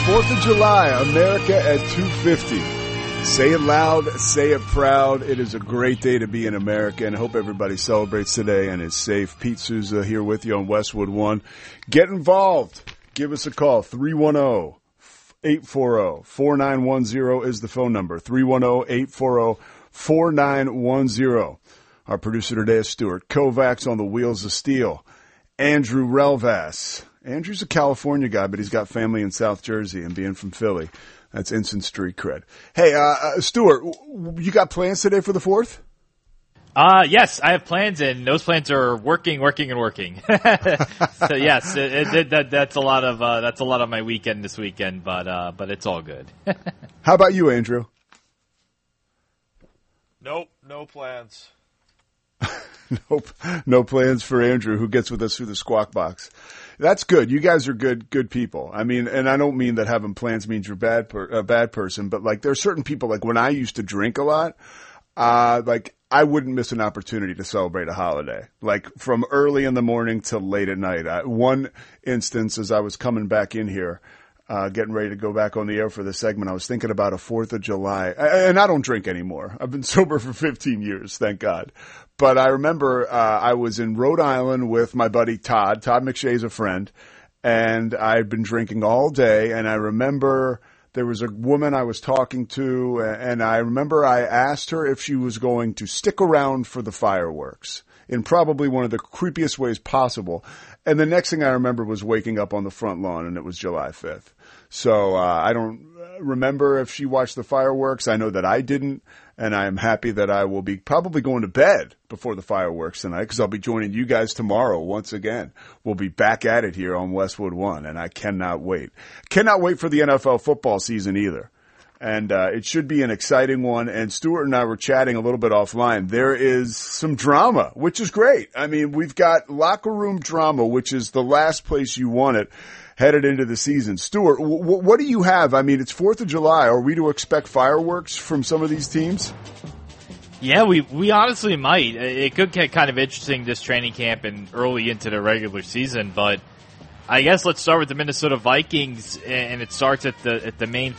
4th of July, America at 250. Say it loud, say it proud. It is a great day to be in America, and I hope everybody celebrates today and is safe. Pete Souza here with you on Westwood One. Get involved. Give us a call. 310-840-4910 is the phone number. 310-840-4910. Our producer today is Stuart Kovacs on the Wheels of Steel. Andrew Relvas. Andrew's a California guy, but he's got family in South Jersey, and being from Philly, that's instant street cred. Hey, Stuart, you got plans today for the 4th? Yes, I have plans, and those plans are working. So yes, that's a lot of my weekend this weekend, but it's all good. How about you, Andrew? Nope, no plans. Nope, no plans for Andrew, who gets with us through the Squawk Box. That's good. You guys are good people. I mean, and I don't mean that having plans means you're a bad person, but like there are certain people, like when I used to drink a lot, like I wouldn't miss an opportunity to celebrate a holiday, like from early in the morning till late at night. One instance, as I was coming back in here, getting ready to go back on the air for the segment, I was thinking about a 4th of July, and I don't drink anymore. I've been sober for 15 years, thank God. But I remember I was in Rhode Island with my buddy Todd. Todd McShay's a friend, and I'd been drinking all day, and I remember there was a woman I was talking to, and I remember I asked her if she was going to stick around for the fireworks in probably one of the creepiest ways possible. And the next thing I remember was waking up on the front lawn, and it was July 5th. So I don't remember if she watched the fireworks. I know that I didn't, and I am happy that I will be probably going to bed before the fireworks tonight because I'll be joining you guys tomorrow once again. We'll be back at it here on Westwood One, and I cannot wait. Cannot wait for the NFL football season either. And it should be an exciting one. And Stuart and I were chatting a little bit offline. There is some drama, which is great. I mean, we've got locker room drama, which is the last place you want it headed into the season. Stuart, what do you have? I mean, it's 4th of July. Are we to expect fireworks from some of these teams? Yeah, we honestly might. It could get kind of interesting this training camp and early into the regular season, but I guess let's start with the Minnesota Vikings, and it starts at the main